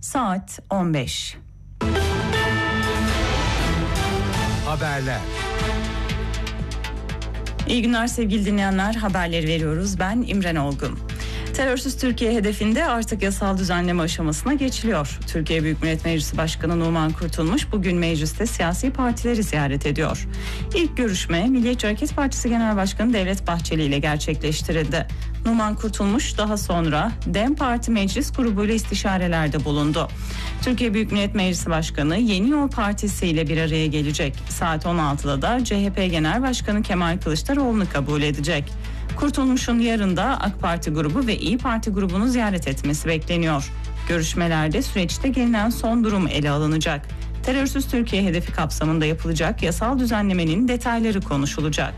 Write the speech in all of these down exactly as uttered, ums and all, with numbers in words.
Saat on beş. Haberler. İyi günler sevgili dinleyenler, haberleri veriyoruz. Ben İmren Olgun. Terörsüz Türkiye hedefinde artık yasal düzenleme aşamasına geçiliyor. Türkiye Büyük Millet Meclisi Başkanı Numan Kurtulmuş bugün mecliste siyasi partileri ziyaret ediyor. İlk görüşme Milliyetçi Hareket Partisi Genel Başkanı Devlet Bahçeli ile gerçekleştirildi. Numan Kurtulmuş daha sonra DEM Parti Meclis Grubu ile istişarelerde bulundu. Türkiye Büyük Millet Meclisi Başkanı Yeni Yol Partisi ile bir araya gelecek. Saat on altıda da C H P Genel Başkanı Kemal Kılıçdaroğlu'nu kabul edecek. Kurtulmuş'un yarın da AK Parti grubu ve İyi Parti grubunu ziyaret etmesi bekleniyor. Görüşmelerde süreçte gelinen son durum ele alınacak. Terörsüz Türkiye hedefi kapsamında yapılacak yasal düzenlemenin detayları konuşulacak.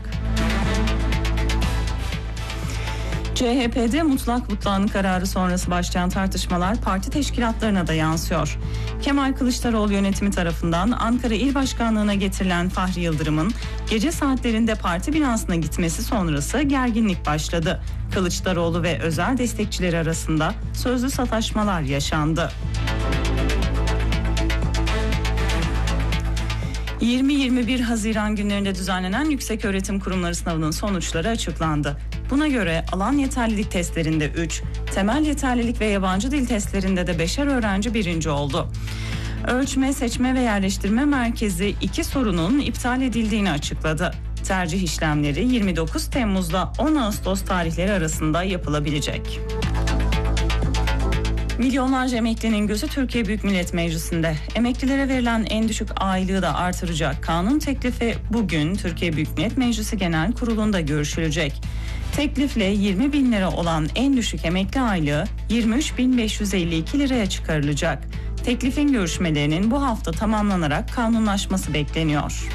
C H P'de mutlak mutlağın kararı sonrası başlayan tartışmalar parti teşkilatlarına da yansıyor. Kemal Kılıçdaroğlu yönetimi tarafından Ankara İl Başkanlığı'na getirilen Fahri Yıldırım'ın gece saatlerinde parti binasına gitmesi sonrası gerginlik başladı. Kılıçdaroğlu ve özel destekçileri arasında sözlü sataşmalar yaşandı. yirmi yirmi bir Haziran günlerinde düzenlenen Yükseköğretim Kurumları sınavının sonuçları açıklandı. Buna göre alan yeterlilik testlerinde üç, temel yeterlilik ve yabancı dil testlerinde de beşer öğrenci birinci oldu. Ölçme, Seçme ve Yerleştirme Merkezi iki sorunun iptal edildiğini açıkladı. Tercih işlemleri yirmi dokuz Temmuz'la on Ağustos tarihleri arasında yapılabilecek. Milyonlarca emeklinin gözü Türkiye Büyük Millet Meclisi'nde. Emeklilere verilen en düşük aylığı da artıracak kanun teklifi bugün Türkiye Büyük Millet Meclisi Genel Kurulu'nda görüşülecek. Teklifle yirmi bin lira olan en düşük emekli aylığı yirmi üç bin beş yüz elli iki liraya çıkarılacak. Teklifin görüşmelerinin bu hafta tamamlanarak kanunlaşması bekleniyor.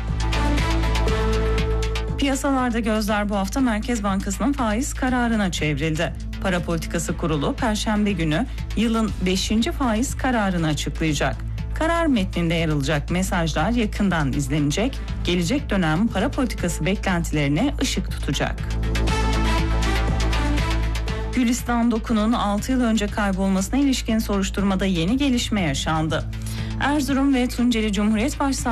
Piyasalarda gözler bu hafta Merkez Bankası'nın faiz kararına çevrildi. Para Politikası Kurulu Perşembe günü yılın beşinci faiz kararını açıklayacak. Karar metninde yer alacak mesajlar yakından izlenecek, gelecek dönem para politikası beklentilerine ışık tutacak. Gülistan Doku'nun altı yıl önce kaybolmasına ilişkin soruşturmada yeni gelişme yaşandı. Erzurum ve Tunceli Cumhuriyet Başsavcılığı